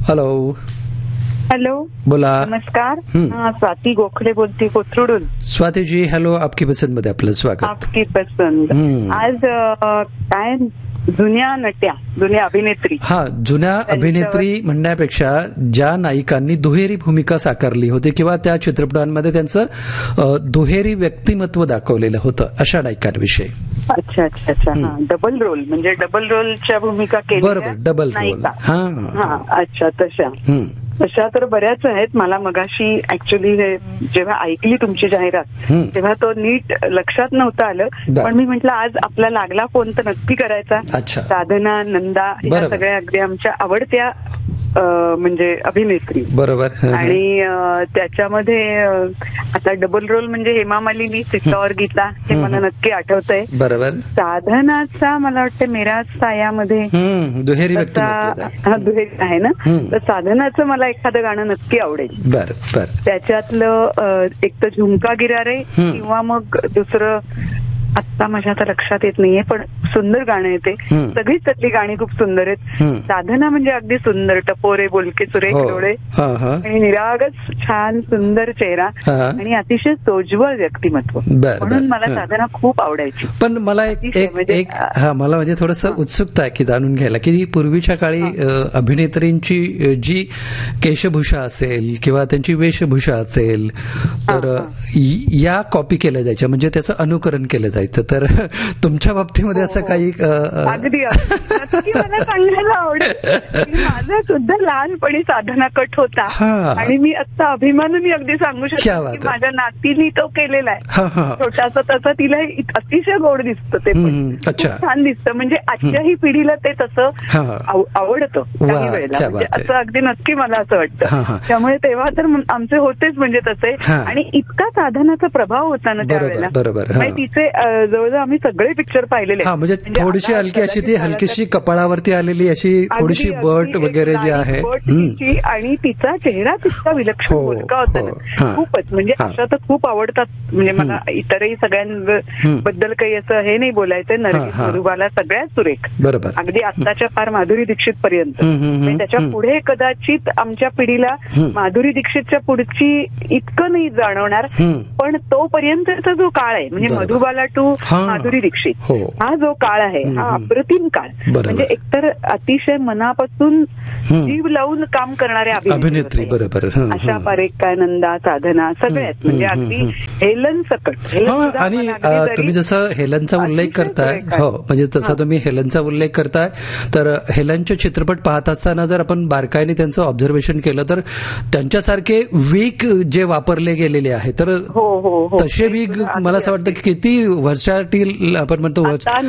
Hello. Hello, बोला. नमस्कार. स्वाती गोखले बोलते कोथरूडून. स्वाती जी, हॅलो. आपकी पसंद मध्ये आपलं स्वागत. आपकी पसंद. आज काय जुन्या अभिनेत्री. हा, जुन्या अभिनेत्री म्हणण्यापेक्षा ज्या नायिकांनी दुहेरी भूमिका साकारली होती किंवा त्या चित्रपटांमध्ये त्यांचं दुहेरी व्यक्तिमत्व दाखवलेलं होतं अशा नायिकांविषयी. अच्छा अच्छा अच्छा. डबल रोल म्हणजे डबल रोलच्या भूमिका केल्या. बरोबर, डबल रोल. हा, अच्छा. तशा तर बऱ्याच आहेत. मला मगाशी ऍक्च्युली जेव्हा ऐकली तुमची जाहिरात तेव्हा तो नीट लक्षात नव्हतं आलं, पण मी म्हटलं आज आपला लागला फोन तर नक्की करायचा. साधना, नंदा या सगळ्या अगदी आमच्या आवडत्या म्हणजे अभिनेत्री. बरोबर. आणि त्याच्यामध्ये आता डबल रोल म्हणजे हेमा मालिनी, सितार गीता हे मला नक्की आठवतंय. बरोबर. साधनाचा मला वाटतं मेरा सायामध्ये दुहेरी दुहेरी आहे ना, तर साधनाचं मला एखादं गाणं नक्की आवडेल. बरं. त्याच्यातलं एक तर झुमका गिरारे किंवा मग दुसरं आत्ता माझ्या आता लक्षात येत नाहीये, पण सुंदर गाणं आहे ते. सगळीच त्यातली गाणी खूप सुंदर आहेत. साधना म्हणजे अगदी सुंदर, टपोरे बोलके सुरेख डोळे आणि निरागस छान सुंदर चेहरा आणि अतिशय सोज्वळ व्यक्तिमत्व, म्हणून मला साधना खूप आवडायची. पण मला मला म्हणजे थोडस उत्सुकता आहे की जाणून घ्यायला की पूर्वीच्या काळी अभिनेत्रींची जी केशभूषा असेल किंवा त्यांची वेशभूषा असेल तर या कॉपी केल्या जायच्या, म्हणजे त्याचं अनुकरण केलं जायचं. तर तुमच्या बाबतीमध्ये असं काही अगदी मला सांगायला आवडेल. माझा सुद्धा लहानपणी साधना कट होता आणि मी आता अभिमानाने अगदी सांगू शकते की माझ्या नातीने तो केलेला आहे. छोटासा तसं तिला अतिशय गोड दिसतं ते, पण छान दिसतं. म्हणजे आजच्याही पिढीला ते तसं आवडतं काही वेळेला. म्हणजे असं अगदी नक्की मला असं वाटतं. त्यामुळे तेव्हा तर आमचे होतेच म्हणजे तसे. आणि इतका साधनाचा प्रभाव होता ना त्यावेळेला. बरोबर. तिचे जवळजवळ आम्ही सगळे पिक्चर पाहिलेले. म्हणजे थोडीशी हलकी अशी ती हलकीशी कपाळावरती आलेली अशी थोडीशी बट वगैरे जी आहे, आणि तिचा चेहरा तितका विलक्षण मुलगा होता ना, खूपच. म्हणजे अशा तर खूप आवडतात. म्हणजे मला इतरही सगळ्यांबद्दल काही असं हे नाही बोलायचं. नरगिस, मधुबाला सगळ्यात सुरेख. बरोबर. अगदी आत्ताच्या फार माधुरी दीक्षित पर्यंत. त्याच्या पुढे कदाचित आमच्या पिढीला माधुरी दीक्षितच्या पुढची इतकं नाही जाणवणार, पण तोपर्यंतचा जो काळ आहे म्हणजे मधुबाला टू माधुरी दीक्षित हा जो काळ आहे हा अप्रतिम काळ. म्हणजे एकतर अतिशय मनापासून जीव लावून काम करणाऱ्या अभिनेत्री. बरोबर. अशा पारेख, काय नंदा, साधना सगळ्यात म्हणजे अगदी हेलन सकट. आणि तुम्ही जसं हेलनचा उल्लेख करताय, म्हणजे तसा तुम्ही हेलनचा उल्लेख करताय, तर हेलनचे चित्रपट पाहत असताना जर आपण बारकाईने त्यांचं ऑब्झर्वेशन केलं तर त्यांच्यासारखे वीक जे वापरले गेलेले आहे, तर तसे वीक मला असं वाटतं की किती वर्षातील आपण म्हणतो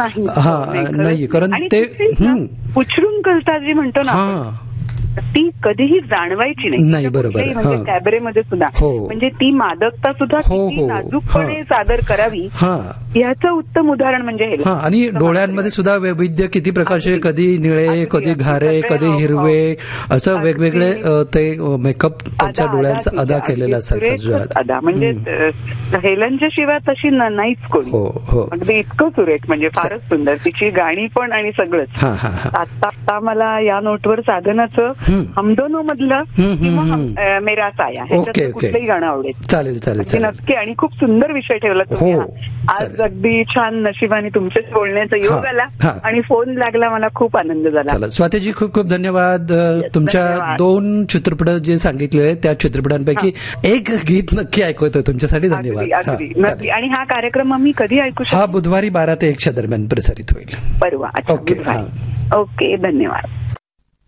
नाही, कारण ते उचलून कलता जी म्हणतो ना ती कधीही जाणवायची नाही. बरोबर. म्हणजे कॅबरेमध्ये सुद्धा म्हणजे ती मादकता सुद्धा किती नाजूकपणे सादर करावी याचं उत्तम उदाहरण म्हणजे हे. आणि डोळ्यांमध्ये सुद्धा वैविध्य किती प्रकारचे, कधी निळे, कधी घारे, कधी हिरवे, असं वेगवेगळे ते मेकअप त्यांच्या डोळ्यांचा अदा केलेला असायचा. म्हणजे हेलनच्या शिवाय तशी नाहीच कोणी. अगदी इतकं सुरेख, म्हणजे फारच सुंदर तिची गाणी पण आणि सगळंच. आता मला या नोटवर साधनाचं हमदोनो मधलं किंवा मेरा साया ह्याच्यात कुठलंही गाणं आवडेल. चालेल नक्की. आणि खूप सुंदर विषय ठेवला तुम्ही आज. अगदी छान नशिबाने तुमच्याशी बोलण्याचा योग आला आणि फोन लागला. मला खूप आनंद झाला. स्वातीजी, खूप खूप धन्यवाद. तुमच्या 2 चित्रपट जे सांगितले त्या चित्रपटांपैकी एक गीत नक्की ऐकवतो तुमच्यासाठी. धन्यवाद. नक्की. आणि हा कार्यक्रम आम्ही कधी ऐकू शकतो? हा बुधवारी 12 ते 1 दरम्यान प्रसारित होईल. परवा. ओके, धन्यवाद.